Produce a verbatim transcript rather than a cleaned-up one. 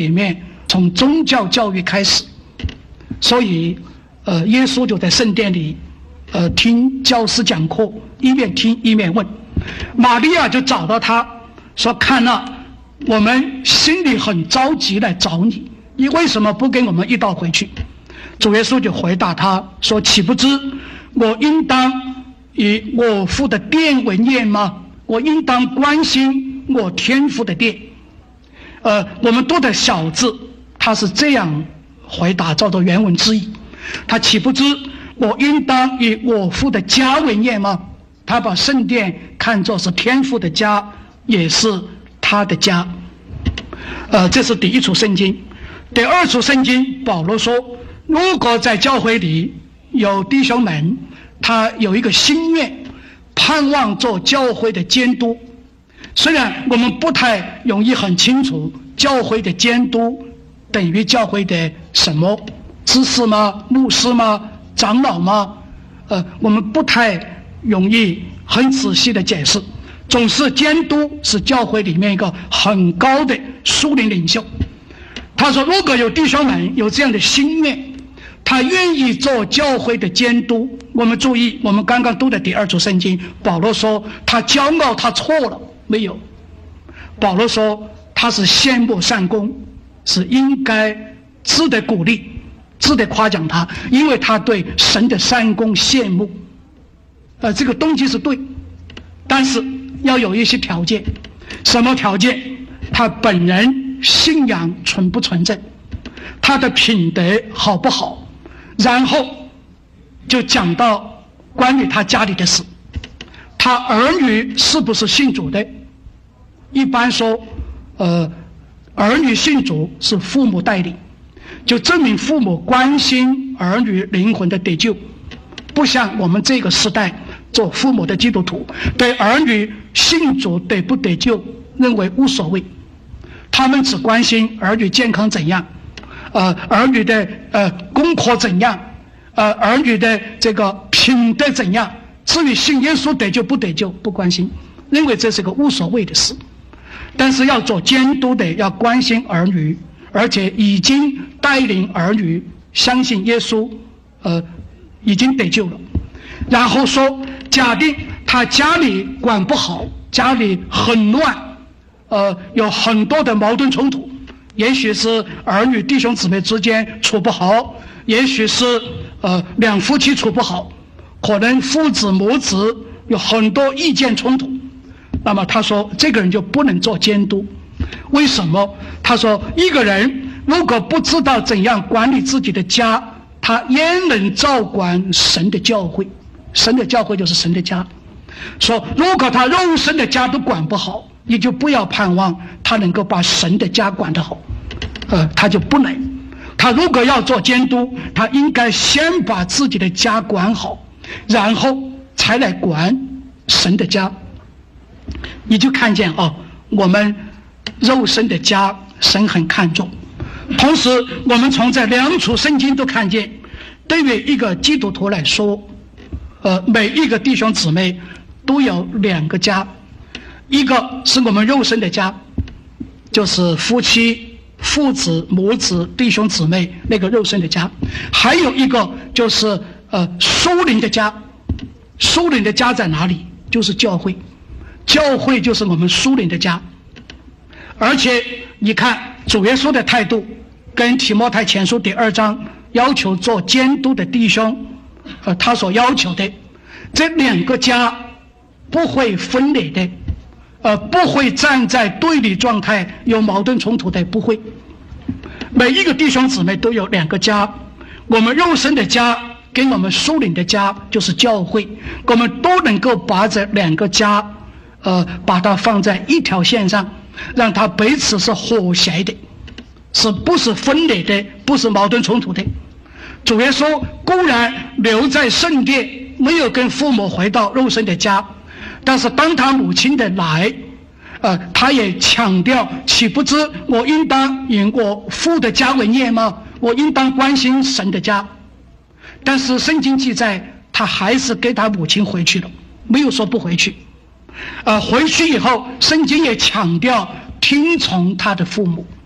里面从宗教教育开始，所以呃，耶稣就在圣殿里呃听教师讲课，一面听一面问。玛利亚就找到他说，看了，我们心里很着急来找你，你为什么不跟我们一道回去？主耶稣就回答他说，岂不知我应当以我父的殿为业吗？我应当关心我天父的殿。呃，我们读的小字，他是这样回答，照着原文之意，他岂不知我应当以我父的家为业吗？他把圣殿看作是天父的家，也是他的家。呃，这是第一处圣经。第二处圣经，保罗说，如果在教会里有弟兄们，他有一个心愿，盼望做教会的监督。虽然我们不太容易很清楚教会的监督等于教会的什么，知识吗？牧师吗？长老吗？呃，我们不太容易很仔细的解释。总是监督是教会里面一个很高的属灵领袖。他说，如果有弟兄们有这样的心愿，他愿意做教会的监督。我们注意，我们刚刚读的第二处圣经，保罗说他骄傲，他错了没有？保罗说他是羡慕善功，是应该值得鼓励，值得夸奖他，因为他对神的善功羡慕。呃，这个动机是对，但是要有一些条件。什么条件？他本人信仰纯不纯正，他的品德好不好，然后就讲到关于他家里的事，他儿女是不是信主的。一般说呃，儿女信主是父母带领，就证明父母关心儿女灵魂的得救，不像我们这个时代做父母的基督徒对儿女信主得不得救认为无所谓，他们只关心儿女健康怎样，呃，儿女的呃功课怎样，呃，儿女的这个品德怎样，至于信耶稣得救不得救不关心，认为这是个无所谓的事。但是要做监督的要关心儿女，而且已经带领儿女相信耶稣，呃，已经得救了。然后说，假定他家里管不好，家里很乱，呃，有很多的矛盾冲突，也许是儿女弟兄姊妹之间处不好，也许是呃两夫妻处不好，可能父子母子有很多意见冲突。那么他说这个人就不能做监督。为什么？他说一个人如果不知道怎样管理自己的家，他焉能照管神的教会？神的教会就是神的家。说如果他肉身的家都管不好，你就不要盼望他能够把神的家管得好，呃，他就不能。他如果要做监督，他应该先把自己的家管好，然后才来管神的家。你就看见啊，我们肉身的家神很看重。同时我们从这两处圣经都看见，对于一个基督徒来说，呃，每一个弟兄姊妹都有两个家，一个是我们肉身的家，就是夫妻、父子、母子、弟兄姊妹那个肉身的家，还有一个就是呃属灵的家。属灵的家在哪里？就是教会。教会就是我们属灵的家。而且你看主耶稣的态度跟提摩太前书第二章要求做监督的弟兄呃，他所要求的这两个家不会分裂的，呃，不会站在对立状态有矛盾冲突的，不会。每一个弟兄姊妹都有两个家，我们肉身的家跟我们属灵的家就是教会，我们都能够把这两个家呃，把它放在一条线上，让它彼此是和谐的，是不是分裂的，不是矛盾冲突的。主耶稣固然留在圣殿，没有跟父母回到肉身的家，但是当他母亲的来，呃，他也强调，岂不知我应当以我父的家为业吗？我应当关心神的家。但是圣经记载，他还是跟他母亲回去了，没有说不回去。呃，回去以后，圣经也强调听从他的父母。